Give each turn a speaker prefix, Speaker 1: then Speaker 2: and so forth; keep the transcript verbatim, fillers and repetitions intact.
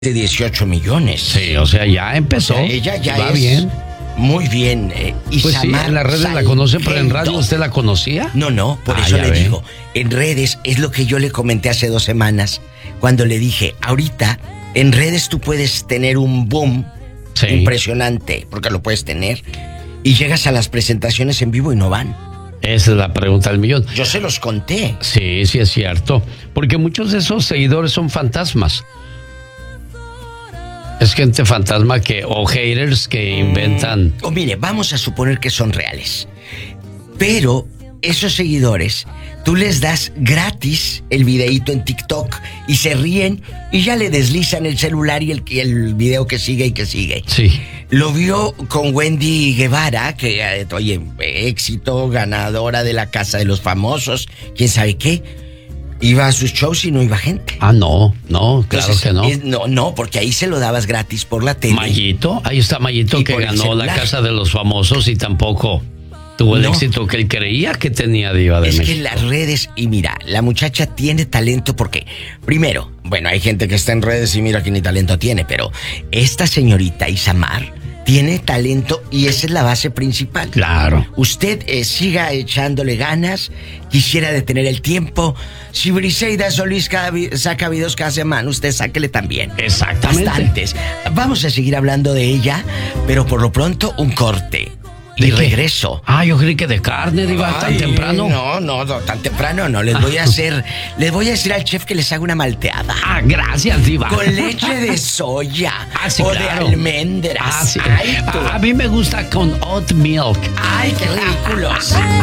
Speaker 1: de dieciocho millones.
Speaker 2: Sí, o sea, ya empezó.
Speaker 1: O sea, ella ya
Speaker 2: va
Speaker 1: es
Speaker 2: bien.
Speaker 1: Muy bien. Eh,
Speaker 2: Pues sí, en las redes la conocen, pero en radio ¿usted la conocía?
Speaker 1: No, no, por
Speaker 2: ah,
Speaker 1: eso le
Speaker 2: ve.
Speaker 1: digo. En redes es lo que yo le comenté hace dos semanas, cuando le dije, ahorita en redes tú puedes tener un boom sí. impresionante, porque lo puedes tener, y llegas a las presentaciones en vivo y no van.
Speaker 2: Esa es la pregunta del millón.
Speaker 1: Yo se los conté.
Speaker 2: Sí, sí es cierto. Porque muchos de esos seguidores son fantasmas. Es gente fantasma que, o haters que inventan.
Speaker 1: Mm, o mire, vamos a suponer que son reales. Pero esos seguidores, tú les das gratis el videíto en TikTok y se ríen y ya le deslizan el celular y el, y el video que sigue y que sigue.
Speaker 2: Sí.
Speaker 1: Lo vio con Wendy Guevara, que, oye, éxito, ganadora de la Casa de los Famosos, quién sabe qué. Iba a sus shows y no iba gente.
Speaker 2: Ah, no, no, claro Entonces, que no.
Speaker 1: Es, no, no, porque ahí se lo dabas gratis por la tele.
Speaker 2: Mayito, ahí está Mayito y que ganó la Casa de los Famosos y tampoco tuvo el no. éxito que él creía que tenía Diva de
Speaker 1: es
Speaker 2: México.
Speaker 1: Es que las redes, y mira, la muchacha tiene talento porque, primero, bueno, hay gente que está en redes y mira que ni talento tiene, pero esta señorita Isamar tiene talento y esa es la base principal.
Speaker 2: Claro.
Speaker 1: Usted eh, siga echándole ganas, quisiera detener el tiempo. Si Briseida Solís cada vi- saca videos cada semana, usted sáquele también.
Speaker 2: Exactamente.
Speaker 1: Bastantes. Vamos a seguir hablando de ella, pero por lo pronto un corte. Y
Speaker 2: ¿De
Speaker 1: regreso.
Speaker 2: Ah, yo creí que de carne, Diva, tan temprano.
Speaker 1: No, no, no, tan temprano no. Les voy a hacer, les voy a decir al chef que les haga una malteada.
Speaker 2: Ah, gracias, Diva.
Speaker 1: Con leche de soya.
Speaker 2: Ah, sí,
Speaker 1: o
Speaker 2: claro.
Speaker 1: de almendras.
Speaker 2: Ah, sí.
Speaker 1: Ay,
Speaker 2: a, a mí me gusta con oat milk.
Speaker 1: Ay, qué ridículos.